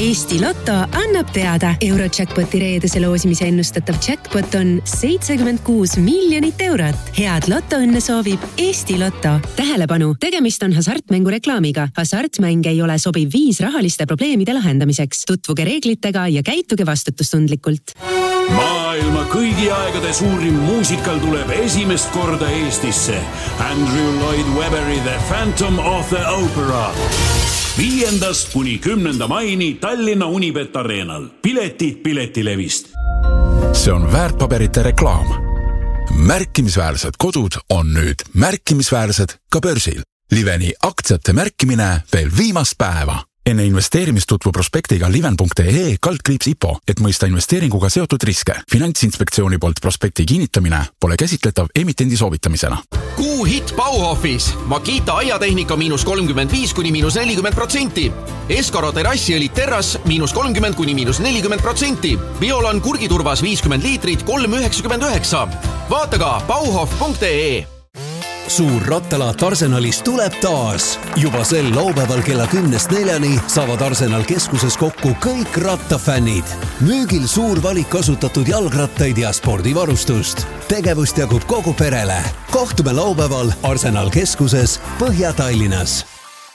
Eesti Lotto annab teada. Eurojackpoti reedese loosimise ennustatav jackpot on 76 miljonit eurot. Head lotoõnne soovib Eesti Lotto. Tähelepanu, tegemist on hasartmängu reklaamiga. Hasartmäng ei ole sobiv viis rahaliste probleemide lahendamiseks. Tutvuge reeglitega ja käituge vastutustundlikult. Maailma kõigi aegade suurim muusikal tuleb esimest korda Eestisse. Andrew Lloyd Webberi The Phantom of the Opera. 5. kuni 10. maini Tallinna Unibet Arenal. Piletid Piletilevist. See on väärtpaberite reklaam. Märkimisväärsed kodud on nüüd märkimisväärsed ka börsil. Liveni aktsiate märkimine veel viimast päeva. Enne investeerimist tutvu prospektiga liven.ee/IPO, et mõista investeeringuga seotud riske. Finantsinspektsiooni poolt prospekti kinnitamine pole käsitletav emitendi soovitamisena. Kuu hit Bauhofis. Makita aiatehnika -35 kuni -40%. Eskaro terrassiõlid terras -30 kuni -40%. Biolan kurgiturvas 50 liitrit 3,99. Vaata ka bauhof.ee. Suur rattalaat Arsenalis tuleb taas. Juba sel laupäeval kella 10-4 saavad Arsenal keskuses kokku kõik rattafännid. Müügil suur valik kasutatud jalgrattaid ja spordivarustust. Tegevust jagub kogu perele. Kohtume laupäeval Arsenal keskuses Põhja-Tallinnas.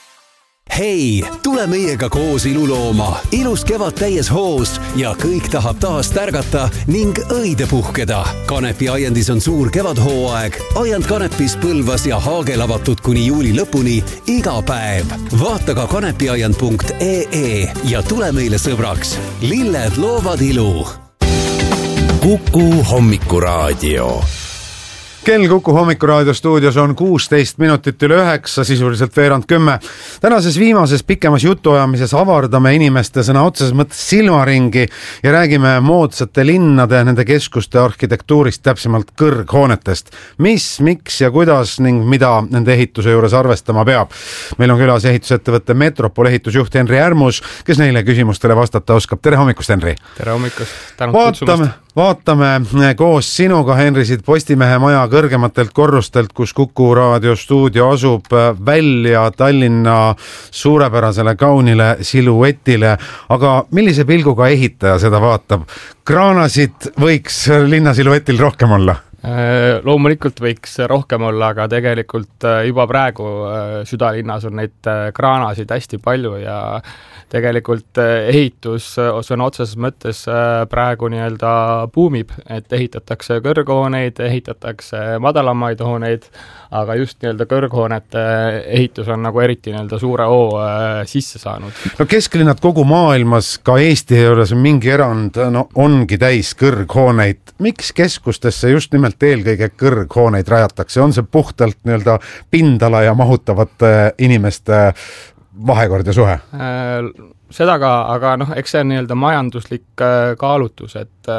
Hei, tule meiega koos ilulooma. Ilus kevad täies hoos ja kõik tahab taas tärgata ning õide puhkeda. Kanepi aiandis on suur kevadhooaeg. Aiand Kanepis, Põlvas ja Haagel avatud kuni juuli lõpuni iga päev. Vaata ka kanepiaiand.ee ja tule meile sõbraks. Lilled loovad ilu. Kuku hommikuraadio. Kell Kuku hommikuraadio stuudios on 16 minutit üle 9, sisuliselt veerand 10. Tänases viimases pikemas jutuajamises avardame inimeste sõna otseses mõttes silmaringi ja räägime moodsate linnade, nende keskuste arhitektuurist, täpsemalt kõrghoonetest. Mis, miks ja kuidas ning mida nende ehituse juures arvestama peab. Meil on külas ehitusettevõtte Metropol ehitusjuht Henri Ärmus, kes neile küsimustele vastata oskab. Tere hommikust, Henri! Tere hommikust! Tänud kutsumast! Vaatame koos sinuga, Henrisid, Postimehe maja kõrgematelt korrustelt, kus Kuku raadio stuudio asub, välja Tallinna suurepärasele kaunile siluetile. Aga millise pilguga ehitaja seda vaatab? Kraanasid võiks linna siluetil rohkem olla? Loomulikult võiks rohkem olla, aga tegelikult juba praegu südalinnas on neid kraanasid hästi palju ja tegelikult ehitus on otseses mõttes praegu nii-öelda buumib, et ehitatakse kõrghooneid, ehitatakse madalamaid hooneid, aga just nii-öelda kõrghoonete ehitus on nagu eriti nii-öelda suure hoo sisse saanud. No kesklinnad kogu maailmas, ka Eesti juures on mingi erand, ongi täis kõrghooneid. Miks keskustesse just nimelt eelkõige kõrghooneid rajatakse? On see puhtalt nii-öelda pindala ja mahutavate inimeste vahekord ja suhe? Seda ka, aga eks see on nii-öelda majanduslik kaalutus, et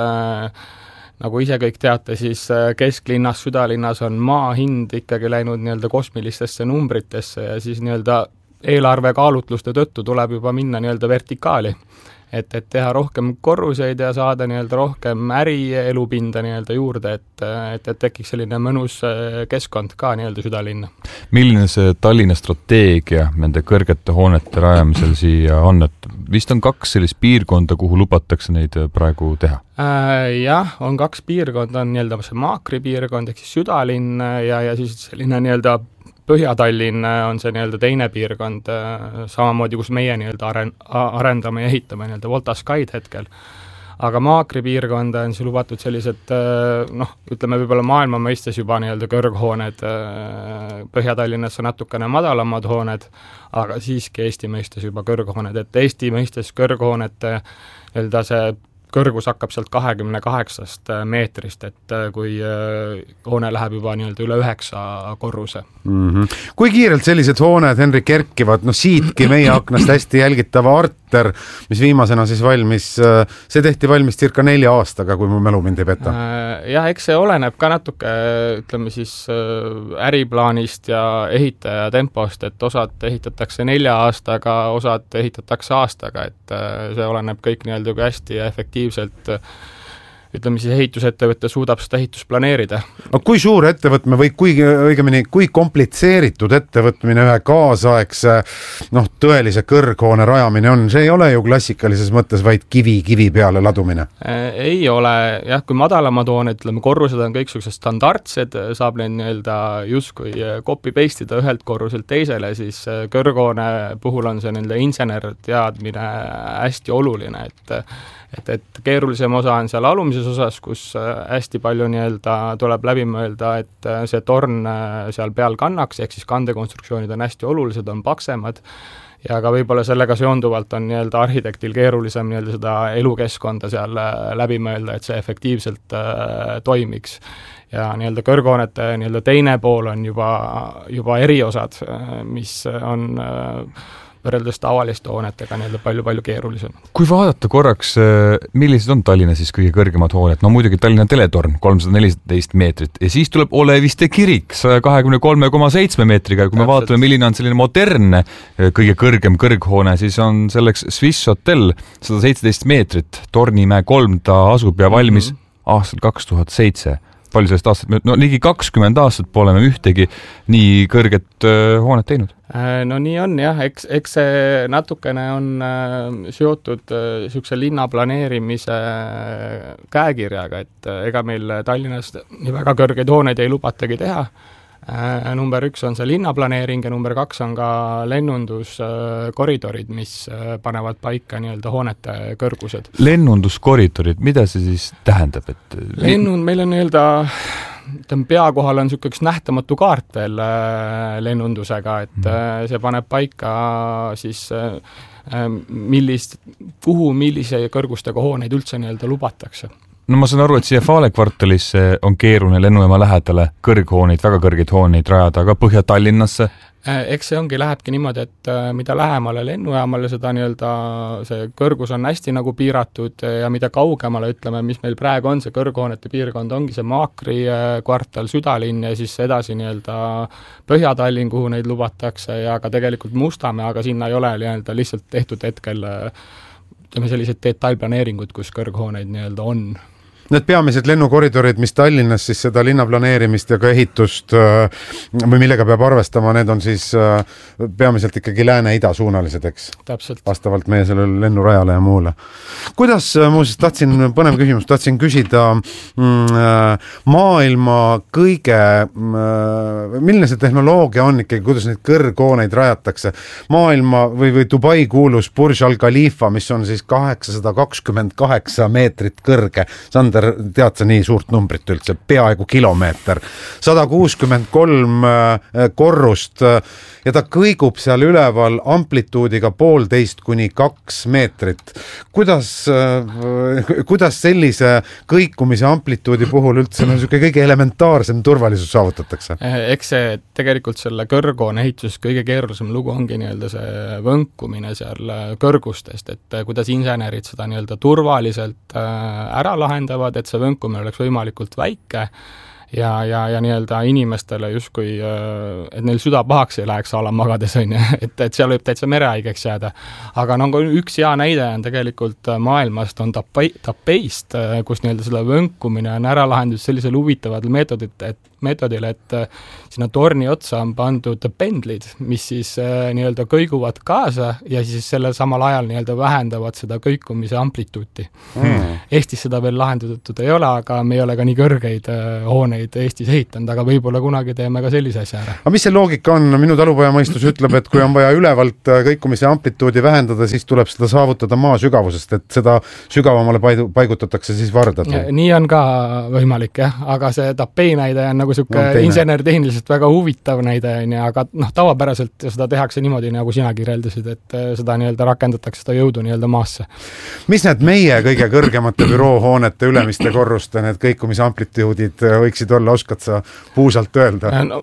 nagu ise kõik teate, siis kesklinnas, südalinnas on maa hind ikkagi läinud nii-öelda kosmilistesse numbritesse ja siis nii-öelda eelarve kaalutluste tõttu tuleb juba minna nii-öelda vertikaali. Et teha rohkem korruseid ja saada nii-öelda rohkem ärielupinda nii-öelda juurde, et tekiks selline mõnus keskkond ka nii-öelda südalinna. Milline see Tallinna strateegia nende kõrgete hoonete rajamisel siia on? Et vist on 2 sellist piirkonda, kuhu lubatakse neid praegu teha? Jah, on 2 piirkonda, on nii-öelda see Maakri piirkond, ehk siis südalinn ja siis selline nii-öelda Põhja-Tallinn on see nii-öelda teine piirkond, samamoodi, kus meie nii-öelda arendame ja ehitame nii-öelda Volta Sky'd hetkel. Aga Maakri piirkonda on see lubatud sellised, ütleme võib-olla maailma mõistes juba nii-öelda kõrghooned, Põhja-Tallinnas on natukene madalamad hooned, aga siiski Eesti mõistes juba kõrghooned, et Eesti mõistes kõrghoonete nii-öelda see kõrgus hakkab sealt 28 meetrist, et kui hoone läheb juba nii-öelda üle 9 korruse. Kui kiirelt sellised hooned, Henri, kerkivad? Siitki meie aknast hästi jälgitava Arter, mis viimasena siis valmis, see tehti valmis circa 4 aastaga, kui mu mälu mind ei peta. Jah, eks see oleneb ka natuke, ütleme siis äriplaanist ja ehitaja tempost, et osad ehitatakse 4 aastaga, osad ehitatakse aastaga, et see oleneb kõik nii-öelda kui hästi ja efektiivselt ütleme siis ehitusettevõte suudab seda ehitust planeerida. Kui suur ettevõtme või kui komplitseeritud ettevõtmine ühe kaasaegse tõelise kõrghoone rajamine on, see ei ole ju klassikalises mõttes vaid kivi peale ladumine? Ei ole, jah, kui madalamad hooned, ütleme korrused on kõiksugused standardsed, saab neid nii-öelda justkui copy-paste ida ühelt korruselt teisele, siis kõrghoone puhul on see nii-öelda insenerteadmine hästi oluline, et keerulisem osa on seal alumises osas, kus hästi palju nii-öelda tuleb läbi mõelda, et see torn seal peal kannaks, ehk siis kandekonstruktsioonid on hästi olulised, on paksemad, ja ka võib-olla sellega seonduvalt on nii-öelda arhitektil keerulisem nii-öelda seda elukeskkonda seal läbi mõelda, et see efektiivselt toimiks. Ja nii-öelda kõrghoonete nii-öelda teine pool on juba eriosad, mis on võrreldes tavaliste hoonetega nii-öelda palju keerulisem. Kui vaadata korraks, millised on Tallinna siis kõige kõrgemad hooned? No muidugi Tallinna teletorn, 314 meetrit ja siis tuleb Oleviste kirik 123,7 meetriga. Kui me vaatame, milline on selline modernne kõige kõrgem kõrghoone, siis on selleks Swiss Hotel 117 meetrit, Tornimäe 3, ta asub ja valmis aastal 2007. Palju sellest aastat? No ligi 20 aastat pole me ühtegi nii kõrget hoonet teinud. No nii on jah, eks see natukene on seotud niisuguse linna planeerimise käekirjaga, et ega meil Tallinnas nii väga kõrgeid hooneid ei lubatagi teha. Number 1 on see linnaplaneering ja number 2 on ka lennunduskoridorid, mis panevad paika nii-öelda hoonete kõrgused. Lennunduskoridorid, mida see siis tähendab? Meil on nii-öelda pea kohal on niisugune üks nähtamatu kaart veel lennundusega, et see paneb paika siis millise kõrgustega hooneid üldse nii-öelda lubatakse. No ma saan aru, et siia Fale kvartalisse on keeruline lennujaama lähedale kõrghooneid, väga kõrgeid hooneid rajada, aga Põhja-Tallinnasse? Eks see lähebki niimoodi, et mida lähemale lennujaamale, seda nii-öelda see kõrgus on hästi nagu piiratud ja mida kaugemale, ütleme, mis meil praegu on, see kõrghoonete piirkond ongi see Maakri kvartal, Südalinn ja siis edasi nii-öelda Põhja-Tallinn, kuhu neid lubatakse ja ka tegelikult Mustamäe, aga sinna ei ole nii-öelda lihtsalt tehtud hetkel sellised detailplaneeringud, kus kõrghooneid nii-öelda on. Need peamised lennukoridorid, mis Tallinnas siis seda linnaplaneerimist ja ka ehitust või millega peab arvestama, need on siis peamiselt ikkagi lääne-ida suunalised, eks? Täpselt. Vastavalt meie sellele lennurajale ja muule. Kuidas, muuseas, põnev küsimus, tahtsin küsida maailma milline see tehnoloogia on ikkagi, kuidas neid kõrghooneid rajatakse? Maailma või Dubai kuulus Burj Al Khalifa, mis on siis 828 meetrit kõrge. Sander, tead sa nii suurt numbrit üldse, peaaegu kilomeeter, 163 korrust ja ta kõigub seal üleval amplituudiga 1,5 kuni 2 meetrit. Kuidas sellise kõikumise amplituudi puhul üldse kõige elementaarsem turvalisus saavutatakse? Eks see tegelikult selle kõrghoone ehituses kõige keerulisem lugu ongi nii-öelda see võnkumine seal kõrgustest, et kuidas insenerid seda nii-öelda turvaliselt ära lahendavad, et see võnkumine oleks võimalikult väike ja nii-öelda inimestele justkui, et neil süda pahaks ei läheks ala magades, et seal võib täitsa merehaigeks jääda. Aga üks hea näide on tegelikult maailmast on tapeist, kus nii-öelda selle võnkumine on ära lahendus sellisel huvitavad meetodil, et sinna torni otsa on pandud pendlid, mis siis nii-öelda kõiguvad kaasa ja siis sellel samal ajal nii-öelda vähendavad seda kõikumise amplituuti. Eestis seda veel lahendatud ei ole, aga me ei ole ka nii kõrgeid hooneid Eestis ehitanud, aga võib-olla kunagi teeme ka sellise asja ära. Aga mis see loogika on? Minu talupojamõistus ütleb, et kui on vaja ülevalt kõikumise amplituudi vähendada, siis tuleb seda saavutada maa sügavusest, et seda sügavamale paigutatakse siis vardad. Nii on ka võimalik, jah, aga see tapei näide on nagu siuke insenertehniliselt väga huvitav näide, aga tavapäraselt seda tehakse niimoodi, nagu sina kirjeldasid, et seda nii-öelda rakendatakse seda jõudu nii-öelda maasse. Mis need meie kõige kõrgemate büroohoonete ülemiste korruste, need kõikumise amplituudid võiksid olla, oskad sa puusalt öelda?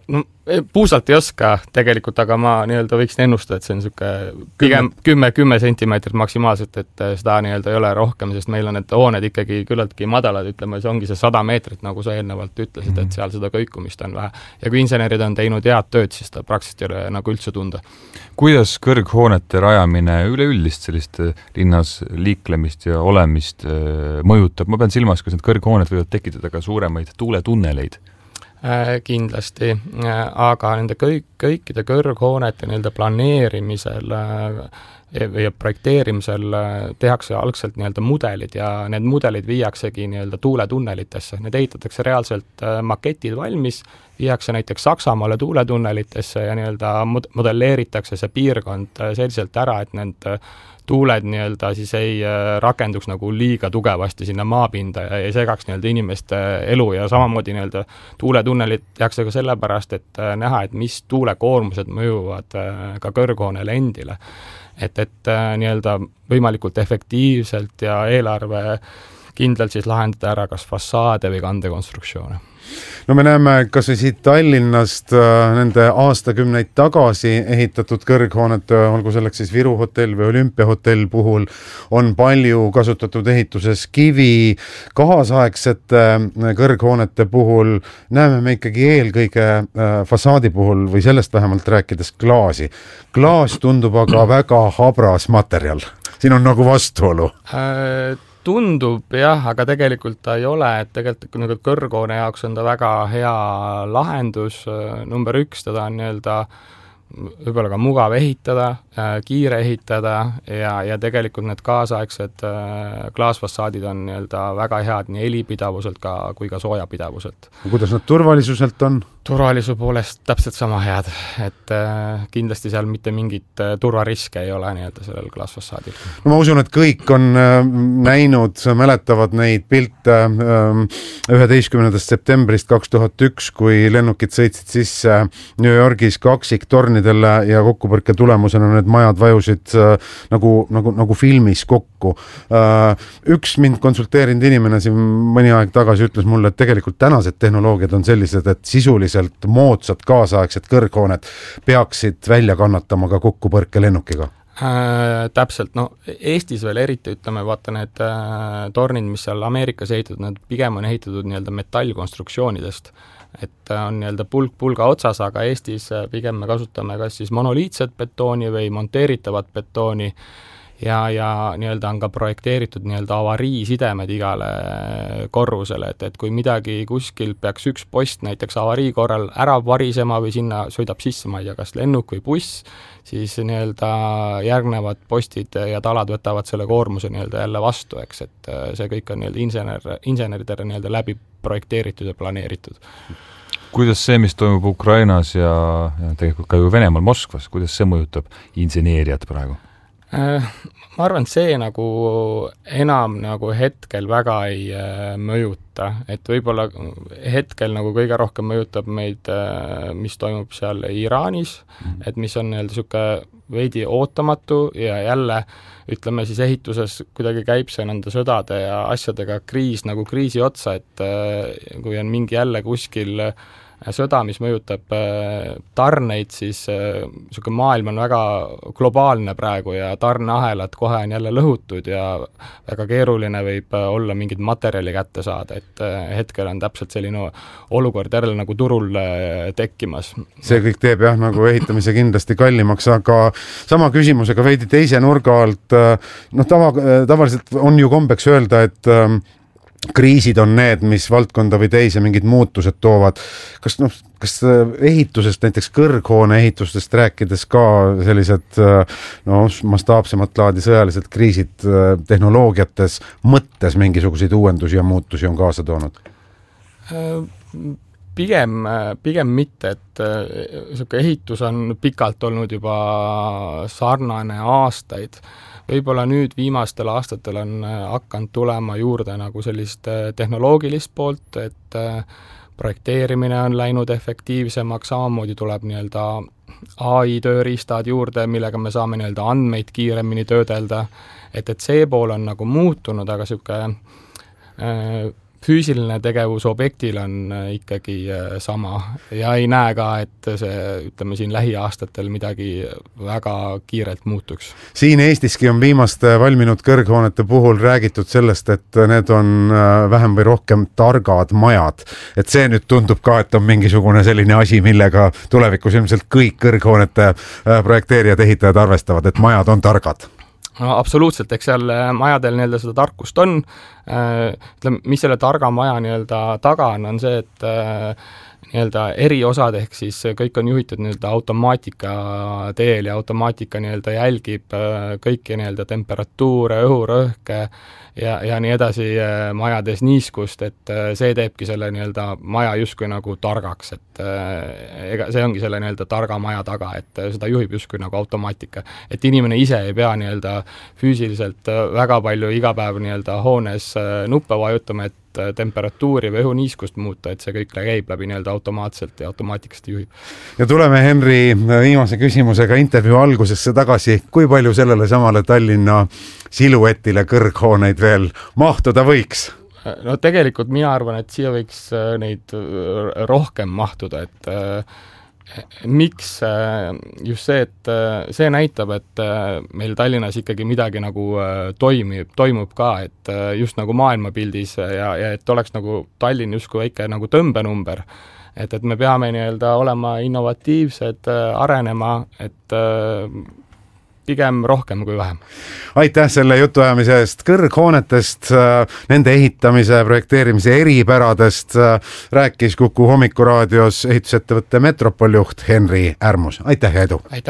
puusalt ei oska tegelikult, aga ma nii-öelda võiksin ennustada, et see on niisugune pigem 10 sentimeetrit maksimaalselt, et seda nii-öelda ei ole rohkem, sest meil on need hooned ikkagi küllaltki madalad, ütleme, see ongi see 100 meetrit, nagu sa eelnevalt ütlesid, et seal seda kõikumist on vähe. Ja kui insenerid on teinud head tööd, siis ta praktiliselt ei ole nagu üldse tunda. Kuidas kõrghoonete rajamine üleüldist sellist linnas liiklemist ja olemist mõjutab? Ma pean silmas, kas need kõrghooned võivad tekitada ka suuremaid tuuletunneleid? Kindlasti, aga nende kõikide kõrghoonete nii-öelda planeerimisel ja projekteerimisel tehakse algselt nii-öelda mudelid ja need mudelid viiaksegi nii-öelda tuuletunnelitesse. Need ehitatakse reaalselt maketid valmis, viiakse näiteks Saksamaale tuuletunnelitesse ja nii-öelda modelleeritakse see piirkond selliselt ära, et need tuuled nii-öelda siis ei rakenduks nagu liiga tugevasti sinna maapinda ja ei segaks nii-öelda inimeste elu ja samamoodi nii-öelda tuuletunnelit tehakse ka sellepärast, et näha, et mis tuulekoormused mõjuvad ka kõrghoonele endile. Et nii-öelda võimalikult efektiivselt ja eelarve kindlalt siis lahendada ära kas fassaade või kandekonstruktsioone. No me näeme kas või siit Tallinnast nende aastakümneid tagasi ehitatud kõrghooned, olgu selleks siis Viru hotell või Olümpiahotell puhul, on palju kasutatud ehituses kivi. Kaasaegsete kõrghoonete puhul näeme me ikkagi eelkõige fassaadi puhul või sellest vähemalt rääkides klaasi. Klaas tundub aga väga habras materjal. Siin on nagu vastuolu. Tundub jah, aga tegelikult ta ei ole, et tegelikult nagu kõrghoone jaoks on ta väga hea lahendus. Number 1, teda on nii-öelda võib-olla ka mugav ehitada, kiire ehitada ja tegelikult need kaasaegsed klaasfassaadid on nii-öelda väga head nii helipidavuselt kui ka soojapidavuselt. Kuidas nad turvalisuselt on? Turvalisuse poolest täpselt sama head, et kindlasti seal mitte mingit turvariske ei ole nii-öelda sellel klaasfassaadil. No ma usun, et kõik on näinud, mäletavad neid pilte 11. septembrist 2001, kui lennukid sõitsid sisse New Yorgis kaksiktornidele ja kokkupõrke tulemusena need majad vajusid nagu filmis kokku. Üks mind konsulteerinud inimene siin mõni aeg tagasi ütles mulle, et tegelikult tänased tehnoloogiad on sellised, et sisuliselt moodsad kaasaegsed kõrghooned peaksid välja kannatama ka kokkupõrke lennukiga. Täpselt, Eestis veel eriti ütleme, vaata need tornid, mis seal Ameerikas ehitatud, need pigem on ehitatud nii-öelda metallkonstruktsioonidest, et on nii-öelda pulga otsas, aga Eestis pigem me kasutame kas siis monoliitset betooni või monteeritavat betooni ja nii-öelda on ka projekteeritud nii-öelda avariisidemed igale korrusele, et kui midagi kuskil peaks üks post näiteks avarii korral ära varisema või sinna sõidab sisse, ma ei tea, kas lennuk või buss, siis nii-öelda järgnevad postid ja talad võtavad selle koormuse nii-öelda jälle vastu, eks, et see kõik on nii-öelda inseneridele nii-öelda läbi projekteeritud ja planeeritud. Kuidas see, mis toimub Ukrainas ja tegelikult ka ju Venemaal Moskvas, kuidas see mõjutab inseneeriat praegu? Ma arvan, et see nagu enam nagu hetkel väga ei mõjuta, et võib-olla hetkel nagu kõige rohkem mõjutab meid, mis toimub seal Iraanis, et mis on nii-öelda siuke veidi ootamatu ja jälle ütleme siis ehituses kuidagi käib see nende sõdade ja asjadega kriis nagu kriisi otsa, et kui on mingi jälle kuskil sõda, mis mõjutab tarneid, siis niisugune maailm on väga globaalne praegu ja tarneahelad kohe on jälle lõhutud ja väga keeruline võib olla mingit materjali kätte saada, et hetkel on täpselt selline olukord jälle nagu turul tekkimas. See kõik teeb jah nagu ehitamise kindlasti kallimaks, aga sama küsimusega veidi teise nurga alt, tavaliselt on ju kombeks öelda, et kriisid on need, mis valdkonda või teise mingid muutused toovad. Kas ehitusest, näiteks kõrghoone ehitustest rääkides ka sellised mastaapsemat laadi sõjalised kriisid tehnoloogiates mõttes mingisuguseid uuendusi ja muutusi on kaasa toonud? Pigem mitte, et niisugune ehitus on pikalt olnud juba sarnane aastaid. Võib-olla nüüd viimastel aastatel on hakanud tulema juurde nagu sellist tehnoloogilist poolt, et projekteerimine on läinud efektiivsemaks, samamoodi tuleb nii-öelda AI tööriistad juurde, millega me saame nii-öelda andmeid kiiremini töödelda, et see pool on nagu muutunud, aga niisugune füüsiline tegevus objektil on ikkagi sama ja ei näe ka, et see, ütleme siin lähiaastatel midagi väga kiirelt muutuks. Siin Eestiski on viimaste valminud kõrghoonete puhul räägitud sellest, et need on vähem või rohkem targad majad. Et see nüüd tundub ka, et on mingisugune selline asi, millega tulevikus ilmselt kõik kõrghoonete projekteerijad, ehitajad arvestavad, et majad on targad. No absoluutselt, eks seal majadel nii-öelda seda tarkust on. Ütleme, mis selle targa maja nii-öelda taga on see, et nii-öelda eri osad ehk siis kõik on juhitud nii-öelda automaatika teel ja automaatika nii-öelda jälgib kõiki nii-öelda temperatuure, õhurõhke ja nii edasi majades niiskust, et see teebki selle nii-öelda maja justkui nagu targaks, et see ongi selle nii-öelda targa maja taga, et seda juhib justkui nagu automaatika. Et inimene ise ei pea nii-öelda füüsiliselt väga palju iga päev nii-öelda hoones nuppe vajutama, et temperatuuri või õhuniiskust muuta, et see kõik käib läbi nii-öelda automaatselt ja automaatikast juhib. Ja tuleme Henri viimase küsimusega intervjuu algusesse tagasi. Kui palju sellele samale Tallinna siluetile kõrghooneid veel mahtuda võiks? No tegelikult mina arvan, et siia võiks neid rohkem mahtuda, et miks just see, et see näitab, et meil Tallinnas ikkagi midagi nagu toimub ka, et just nagu maailmapildis ja et oleks nagu Tallinn justkui väike nagu tõmbenumber, et me peame nii-öelda olema innovatiivsed, arenema, et pigem rohkem kui vähem. Aitäh selle jutuajamise eest kõrghoonetest, nende ehitamise, projekteerimise eripäradest rääkis Kuku hommikuraadios ehitusettevõtte Metropoljuht Henri Ärmus. Aitäh ja edu! Aitäh!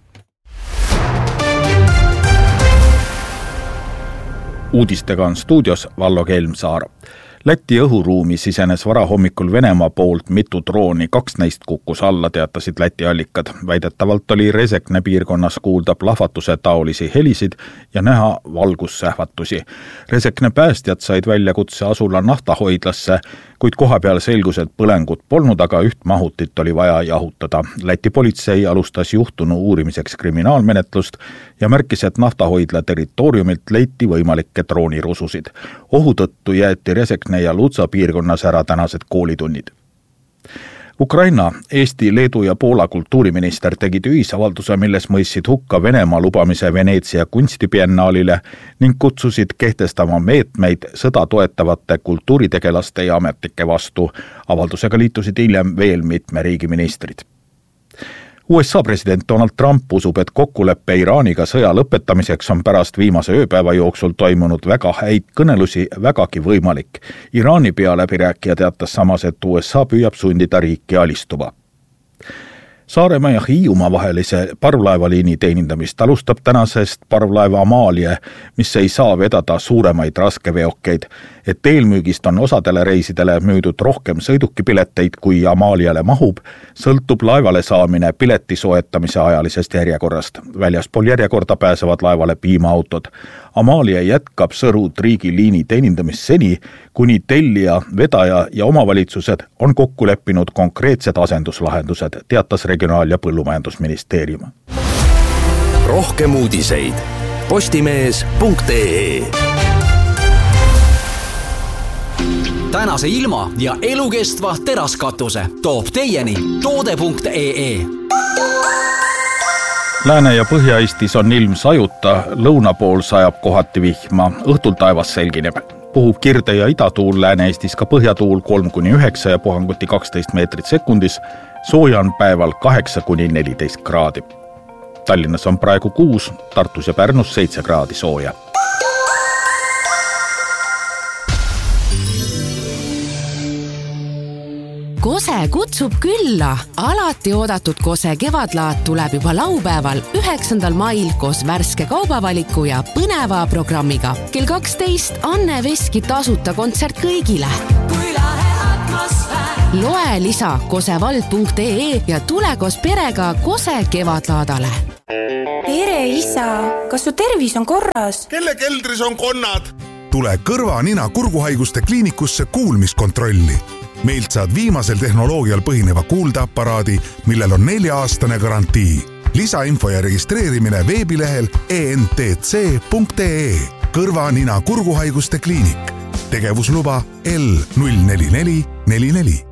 Uudistega on stuudios Vallo Kelmsaar. Läti õhuruumi sisenes varahommikul Venemaa poolt mitu drooni, 2 neist kukkus alla, teatasid Läti allikad. Väidetavalt oli Resekne piirkonnas kuulda plahvatuse taolisi helisid ja näha valgussähvatusi. Resekne päästjad said väljakutse asula naftahoidlasse, kuid kohapeal selgus, et põlengut polnud, aga üht mahutit oli vaja jahutada. Läti politsei alustas juhtunu uurimiseks kriminaalmenetlust ja märkis, et naftahoidla territooriumilt leiti võimalikke droonirususid. Ohu tõttu jäeti Resekne ja Lutsa piirkonnas ära tänased koolitunnid. Ukraina, Eesti, Leedu ja Poola kultuuriminister tegid ühisavalduse, milles mõistsid hukka Venemaa lubamise Veneetsia kunstibiennaalile ning kutsusid kehtestama meetmeid sõda toetavate kultuuritegelaste ja ametnike vastu. Avaldusega liitusid hiljem veel mitme riigi ministrid. USA president Donald Trump usub, et kokkuleppe Iraaniga sõja lõpetamiseks on pärast viimase ööpäeva jooksul toimunud väga häid kõnelusi vägagi võimalik. Iraani pealäbirääkija teatas samas, et USA püüab sundida riiki alistuma. Saaremaa ja Hiiumaa vahelise parvlaevaliini teenindamist alustab tänasest parvlaeva Amalia, mis ei saa vedada suuremaid raskeveokeid, et eelmüügist on osadele reisidele müüdud rohkem sõidukipileteid kui Amaliale mahub, sõltub laevale saamine pileti soetamise ajalisest järjekorrast. Väljaspool järjekorda pääsevad laevale piimaautod. Amalia jätkab Sõrud riigiliini teenindamist seni, kuni tellija, vedaja ja omavalitsused on kokku leppinud konkreetsed asenduslahendused, teatas Regionaal- ja Põllumajandusministeerium. Rohkem uudiseid postimees.ee. Tänase ilma ja elukestva teraskatuse toob teieni toode.ee. Lääne- ja Põhja-Eestis on ilm sajuta, lõuna pool sajab kohati vihma, õhtul taevas selgineb. Puhub kirde- ja idatuul, Lääne-Eestis ka põhjatuul 3-9 ja puhanguti 12 meetrit sekundis, sooja on päeval 8-14 kraadi. Tallinnas on praegu 6, Tartus ja Pärnus 7 kraadi sooja. Kose kutsub külla. Alati oodatud Kose kevadlaat tuleb juba laupäeval 9. mail koos värske kaubavaliku ja põneva programmiga. Kell 12 Anne Veski tasuta kontsert kõigile. Loe lisa kosevald.ee ja tule koos perega Kose kevadlaadale. Tere isa, kas su tervis on korras? Kelle keldris on konnad? Tule kõrva-nina-kurguhaiguste kliinikusse kuulmiskontrolli. Meilt saad viimasel tehnoloogial põhineva kuuldeaparaadi, millel on 4-aastane garantii. Lisainfo ja registreerimine veebilehel entc.ee. Kõrva-nina-kurguhaiguste kliinik. tegevusluba L04444.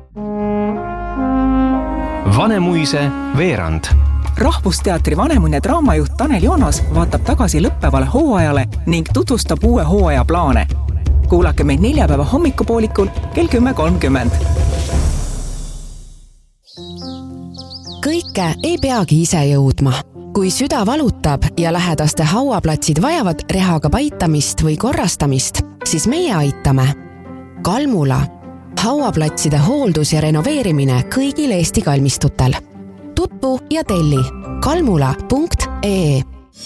Vanemuise veerand. Rahvusteatri Vanemuine draamajuht Tanel Joonas vaatab tagasi lõppevale hooajale ning tutvustab uue hooaja plaane. Kuulake meid neljapäeva hommikupoolikul kell 10.30. Kõike ei peagi ise jõudma. Kui süda valutab ja lähedaste hauaplatsid vajavad rehaga paitamist või korrastamist, siis meie aitame. Kalmula. Hauaplatside hooldus ja renoveerimine kõigil Eesti kalmistutel. Tutvu ja telli kalmula.ee.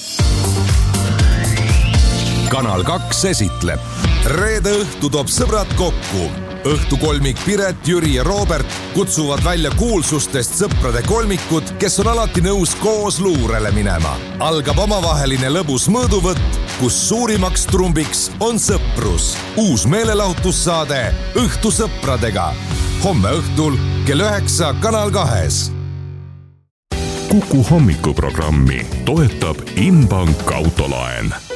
Kanal 2 esitleb. Reede õhtu toob sõbrad kokku. Õhtukolmik Piret, Jüri ja Robert kutsuvad välja kuulsustest sõprade kolmikud, kes on alati nõus koos luurele minema. Algab omavaheline lõbus mõõduvõtt, kus suurimaks trumbiks on sõprus. Uus meelelahutussaade Õhtu sõpradega. Homme õhtul kell 9 Kanal 2. Kuku hommikuprogrammi toetab Inbank autolaen.